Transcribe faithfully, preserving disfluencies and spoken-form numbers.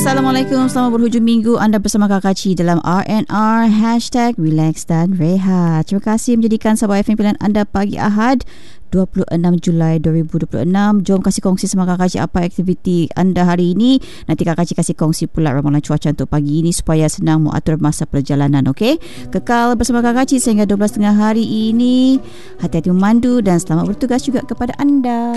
Assalamualaikum, selamat berhujung minggu. Anda bersama Kakak Ci dalam R and R Hashtag Relax dan Rehat. Terima kasih menjadikan Sabah F M pilihan anda pagi Ahad dua puluh enam Julai dua ribu dua puluh enam. Jom kasih kongsi sama Kakak Ci apa aktiviti anda hari ini. Nanti Kakak Ci kasih kongsi pula ramalan cuaca untuk pagi ini supaya senang mengatur masa perjalanan, okey? Kekal bersama Kakak Ci sehingga dua belas tiga puluh hari ini. Hati-hati memandu dan selamat bertugas juga kepada anda.